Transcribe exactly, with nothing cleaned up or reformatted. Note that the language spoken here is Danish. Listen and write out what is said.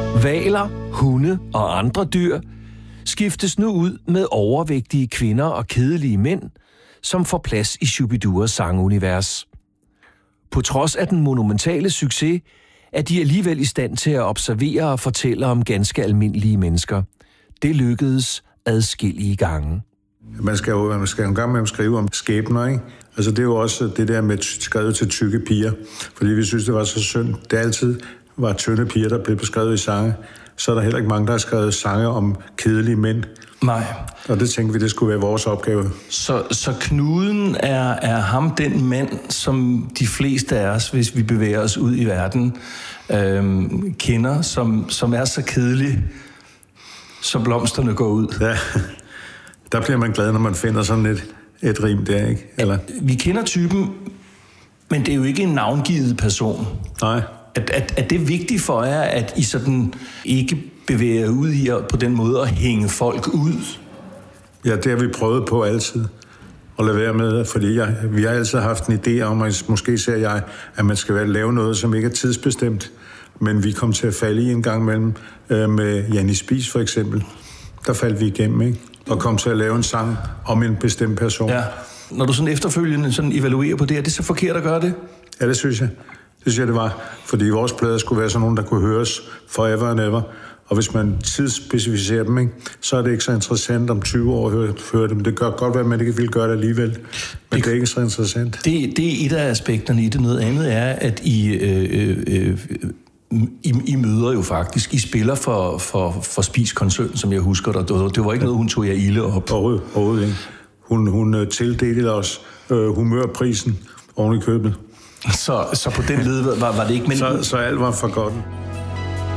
Hvaler, hunde og andre dyr skiftes nu ud med overvægtige kvinder og kedelige mænd, som får plads i Shubiduras sangunivers. På trods af den monumentale succes, er de alligevel i stand til at observere og fortælle om ganske almindelige mennesker. Det lykkedes adskillige gange. Man skal jo, man skal jo en gang med at skrive om skæbner, ikke? Altså det er jo også det der med skrevet til tykke piger, fordi vi synes, det var så synd. Det altid var tynde piger, der blev beskrevet i sange. Så er der heller ikke mange, der har skrevet sange om kedelige mænd. Nej. Og det tænkte vi, det skulle være vores opgave. Så, så knuden er, er ham den mand, som de fleste af os, hvis vi bevæger os ud i verden, øhm, kender, som, som er så kedelig, så blomsterne går ud. Ja, der bliver man glad, når man finder sådan et, et rim der, ikke? Eller? Vi kender typen, men det er jo ikke en navngivet person. Nej. At, at, at det er vigtigt for jer, at I sådan ikke bevæger ud i på den måde at hænge folk ud? Ja, det har vi prøvet på altid at lade være med, fordi jeg, vi har altid haft en idé om, at måske ser jeg, at man skal lave noget, som ikke er tidsbestemt, men vi kom til at falde i en gang mellem øh, med Janni Spies for eksempel. Der faldt vi igennem, ikke? Og kom til at lave en sang om en bestemt person. Ja. Når du sådan efterfølgende sådan evaluerer på det, er det så forkert at gøre det? Ja, det synes jeg. Det synes jeg, det var. Fordi vores plader skulle være sådan nogle, der kunne høres forever and ever. Og hvis man tidsspecificerer dem, ikke, så er det ikke så interessant om tyve år at høre, høre dem. Det kan godt være, at man ikke vil gøre det alligevel. Men det, det er ikke så interessant. Det, det er et af aspekterne i det. Noget andet er, at I, øh, øh, I, I møder jo faktisk. I spiller for, for, for Spies-koncernen, som jeg husker dig. Det var ikke noget, hun tog jer ilde op. Overhovedet, overhovedet ikke. Hun, hun tildelte os øh, humørprisen oven i købet. Så, så på den led var, var det ikke... Men... Så, så alt var for godt.